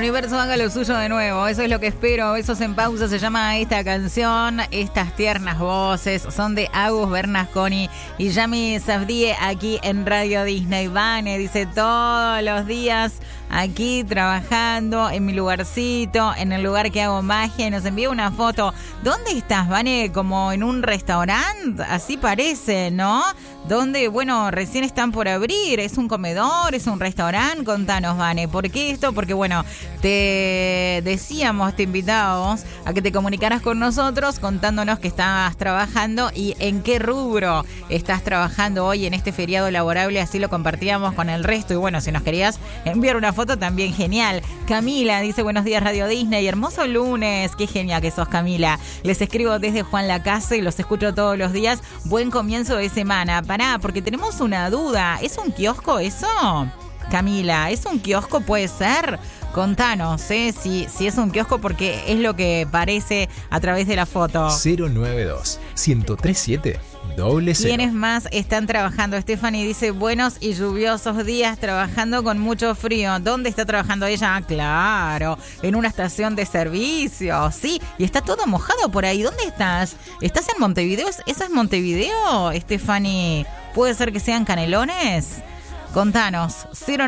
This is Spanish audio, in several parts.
universo haga lo suyo de nuevo, eso es lo que espero. Besos en pausa se llama esta canción. Estas tiernas voces son de Agus Bernasconi y Yami Safdie aquí en Radio Disney. Vane dice todos los días aquí trabajando en mi lugarcito, en el lugar que hago magia, y nos envía una foto. ¿Dónde estás, Vane? Como en un restaurante, así parece, ¿no? Donde, bueno, recién están por abrir. ¿Es un comedor? ¿Es un restaurante? Contanos, Vane. ¿Por qué esto? Porque, bueno, te decíamos, te invitábamos a que te comunicaras con nosotros contándonos que estabas trabajando y en qué rubro estás trabajando hoy en este feriado laborable. Así lo compartíamos con el resto. Y, bueno, si nos querías enviar una foto también, genial. Camila dice, buenos días, Radio Disney. Hermoso lunes. Qué genial que sos, Camila. Les escribo desde Juan Lacase y los escucho todos los días. Buen comienzo de semana. Pará, porque tenemos una duda. ¿Es un kiosco eso? Camila, ¿es un kiosco? ¿Puede ser? Contanos, si es un kiosco, porque es lo que parece a través de la foto. 092-1037-00. ¿Quiénes más están trabajando? Stephanie dice, buenos y lluviosos días trabajando con mucho frío. ¿Dónde está trabajando ella? Claro, en una estación de servicio. Sí, y está todo mojado por ahí. ¿Dónde estás? ¿Estás en Montevideo? ¿Esa es Montevideo, Stephanie? ¿Puede ser que sean Canelones? Contanos,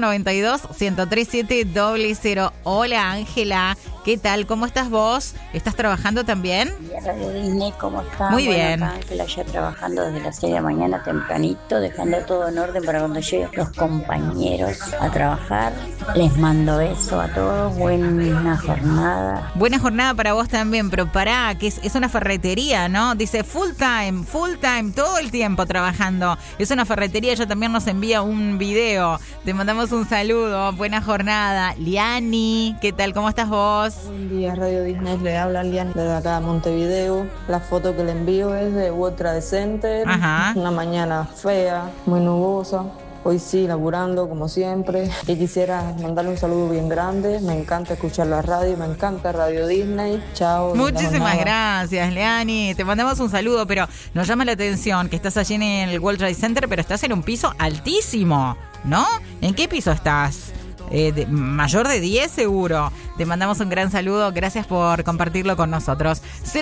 092-1037-00. Hola, Ángela, ¿qué tal? ¿Cómo estás vos? ¿Estás trabajando también? Radio Disney, ¿cómo estás? Muy bien. Acá Ángela ya trabajando desde las 6 de la mañana tempranito, dejando todo en orden para cuando lleguen los compañeros a trabajar. Les mando beso a todos, buena jornada. Buena jornada para vos también, pero pará, que es una ferretería, ¿no? Dice full time, todo el tiempo trabajando. Es una ferretería, ella también nos envía un video. Te mandamos un saludo, buena jornada. Liani, ¿qué tal? ¿Cómo estás vos? Buen día, Radio Disney, le habla Liani desde acá de Montevideo. La foto que le envío es de World Trade Center. Ajá. Una mañana fea, muy nubosa. Hoy sí, laburando como siempre. Y quisiera mandarle un saludo bien grande. Me encanta escuchar la radio, me encanta Radio Disney. Chao. Muchísimas gracias, Leani. Te mandamos un saludo, pero nos llama la atención que estás allí en el World Trade Center, pero estás en un piso altísimo, ¿no? ¿En qué piso estás? Mayor de 10 seguro. Te mandamos un gran saludo, gracias por compartirlo con nosotros.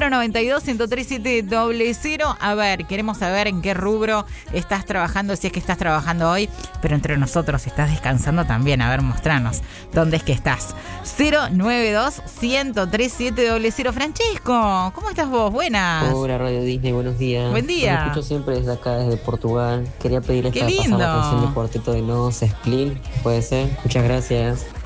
092-1037-00. A ver, queremos saber en qué rubro estás trabajando, si es que estás trabajando hoy, pero entre nosotros estás descansando también. A ver, mostranos dónde es que estás. 092-1037-00. Francesco, ¿cómo estás vos? Buenas. Hola, Radio Disney, buenos días. Buen día. Los escucho siempre desde acá, desde Portugal. Quería pedirles para pasar la canción de Cuarteto de Nos, Split, puede ser. Muchas gracias.